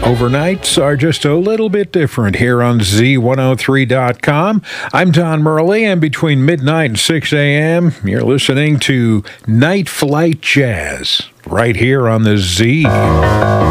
Overnights are just a little bit different here on Z103.com. I'm Don Murley, and between midnight and 6 a.m., you're listening to Night Flight Jazz right here on the Z.